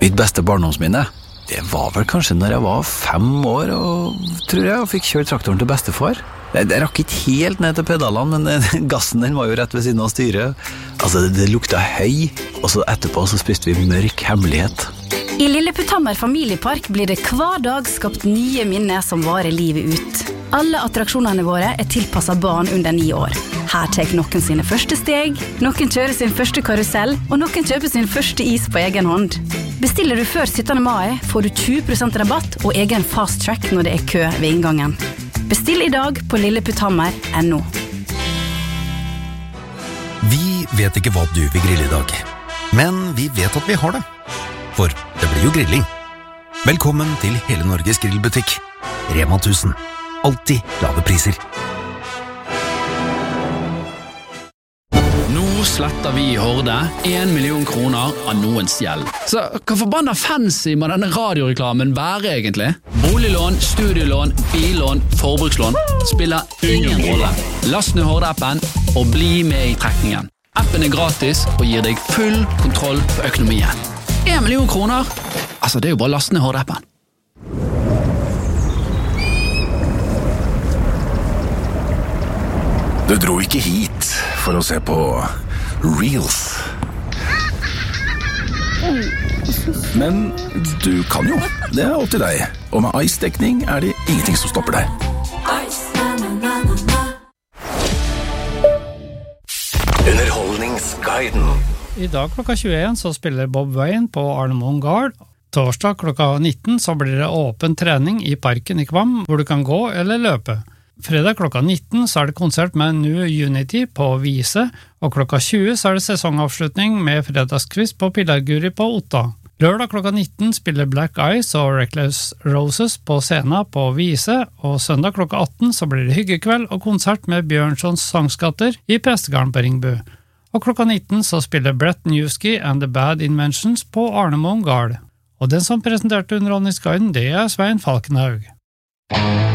Mitt beste barndomsminne, det var vel kanskje når jeg var 5 år, tror jeg, og fikk kjørt traktoren til bestefar. Jeg rakk ikke helt ned til pedalene, men gassen den var jo rett ved siden av styret. Altså, det lukta høy, og så etterpå så spiste vi mørk hemmelighet. I Lilleputthammer familiepark blir det hver dag skapt nye minner som varer livet ut. Alle attraksjonene våre tilpasset barn under 9 år. Her tar noen sine første steg, noen kjører sin første karusell, og noen kjøper sin første is på egen hånd. Bestiller du før 17. mai, får du 20% rabatt og egen fast track når det kø ved inngangen. Bestill i dag på lilleputthammer.no. Vi vet ikke hva du vil grille i dag, men vi vet at vi har det. For det blir jo grilling. Velkommen til Hele Norges grillbutikk. Rema 1000. Alltid lave priser. Nå sletter vi i Horde 1 million kroner av noens gjeld. Så hva forbanna fancy må denne radioreklamen være egentlig? Boliglån, studielån, billån, forbrukslån spiller ingen rolle. Last ned Horde-appen og bli med i trekningen. Appen gratis og gir deg full kontroll på økonomien. 1 million kroner? Altså, det jo bare last ned Horde-appen. Du dro ikke hit for å se på Reels. Men du kan jo. Det opp til deg. Og med Ice-dekning det ingenting som stopper deg. Underholdningsguiden. I dag klokka 21 så spiller Bob Wayne på Arne Moen Gard. Torsdag klokka 19 så blir det åpen trening i parken i Kvam, hvor du kan gå eller løpe. Fredag klokka 19 så det konsert med New Unity på Vise, og klokka 20 så det sesongavslutning med fredagskvist på Pillarguri på Otta. Lørdag klokka 19 spiller Black Eyes og Reckless Roses på scenen på Vise, og søndag klokka 18 så blir det hyggekveld og konsert med Bjørnsons sangskatter i Prestegarden på Ringbu. Og klokka 19 så spiller Brett Newski and the Bad Inventions på Arne Moen Gard. Og den som presenterte Underholdningsguiden, det Svein Falkenhaug.